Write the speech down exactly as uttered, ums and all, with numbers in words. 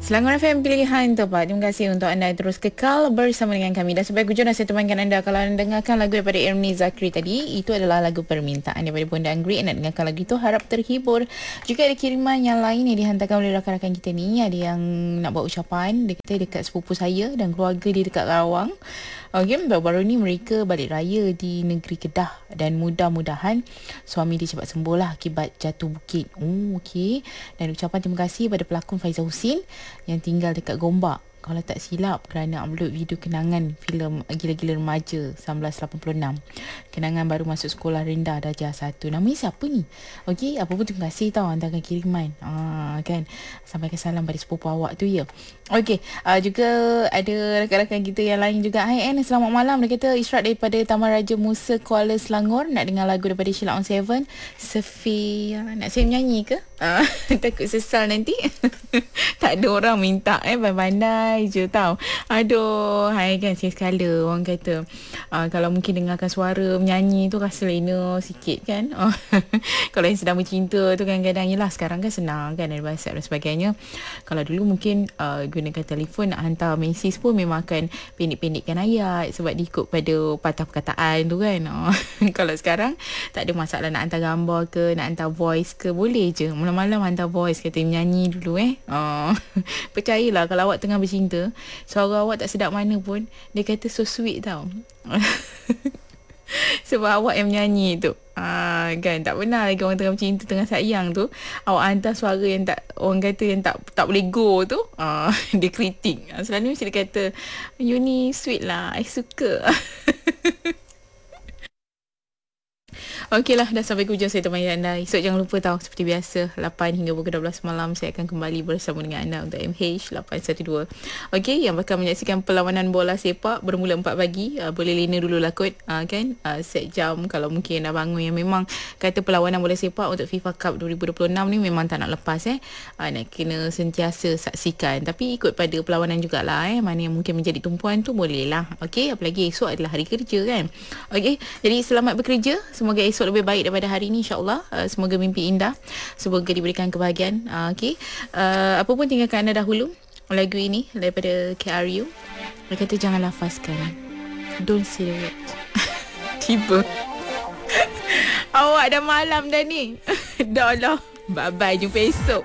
Selangor F M pilihan tepat. Terima kasih untuk anda terus kekal bersama dengan kami. Dan sebagai hujung saya temankan anda, kalau anda dengarkan lagu daripada Ernie Zakri tadi, itu adalah lagu permintaan daripada Bonda Anggrek. Nak dengarkan lagu itu, harap terhibur. Jika ada kiriman yang lain yang dihantarkan oleh rakan-rakan kita ni, ada yang nak buat ucapan, dia kata dekat sepupu saya dan keluarga dia dekat Karawang. Okay, baru-baru ni mereka balik raya di negeri Kedah dan mudah-mudahan suami dia cepat sembuh lah akibat jatuh bukit. Oh, okey. Dan ucapan terima kasih pada pelakon Faizal Husin yang tinggal dekat Gombak, kalau tak silap, kerana upload video kenangan filem Gila-Gila Remaja seribu sembilan ratus lapan puluh enam. Kenangan baru masuk sekolah rendah darjah satu. Namanya siapa ni? Okey, apa pun terima kasih tau hantarkan kiriman. Ah, kan. Sampaikan salam pada sepupu awak tu ya. Okey, uh, juga ada rakan-rakan kita yang lain juga. Hai Anne, selamat malam. Dia kata Israt daripada Taman Raja Musa, Kuala Selangor. Nak dengar lagu daripada Sheila on Seven. Sefia. Nak saya menyanyi ke? Uh, takut sesal nanti. Tak ada orang minta eh, pandai-pandai je tau. Aduh, hai kan, saya sekala orang kata uh, kalau mungkin dengarkan suara menyanyi tu rasa lena sikit kan. Oh, kalau yang sedang bercinta tu kadang-kadang, yelah sekarang kan senang kan, ada WhatsApp dan sebagainya. Kalau dulu mungkin uh, gunakan telefon nak hantar mesej pun memang akan pendek-pendekkan ayat sebab diikut pada patah perkataan tu kan. Oh, kalau sekarang tak ada masalah nak hantar gambar ke, nak hantar voice ke, boleh je. Malam-malam hantar voice, kata menyanyi dulu eh. Oh, percayalah kalau awak tengah bercinta, suara awak tak sedap mana pun, dia kata so sweet tau. Sebab awak yang menyanyi tu. Ah, kan tak pernah lagi orang tengah bercinta, tengah sayang tu, awak hantar suara yang tak, orang kata yang tak tak boleh go tu. Ah, dia kritik. Ah, selalu mesti dia kata you ni sweet lah, I suka. Okeylah, dah sampai ke hujung saya temani anda. Esok jangan lupa tahu, seperti biasa lapan hingga pukul dua belas malam saya akan kembali bersama dengan anda untuk M H lapan satu dua. Okey, yang bakal menyaksikan perlawanan bola sepak bermula empat pagi. Uh, boleh lena dulu lah kot, uh, kan uh, set jam kalau mungkin dah bangun. Yang memang kata perlawanan bola sepak untuk FIFA Cup dua ribu dua puluh enam ni memang tak nak lepas eh. Uh, nak kena sentiasa saksikan. Tapi ikut pada perlawanan jugalah eh. Mana yang mungkin menjadi tumpuan tu boleh lah. Okey, apalagi esok adalah hari kerja kan. Okey, jadi selamat bekerja. Semoga esok lebih baik daripada hari ini, insyaAllah. Uh, semoga mimpi indah, semoga diberikan kebahagiaan. uh, Okay, uh, apa pun tinggalkan anda dahulu lagu ini daripada K R U. Dia kata jangan lafazkan, don't say the word. Tiba awak dah malam dah ni. Dah lah, bye bye, jumpa esok.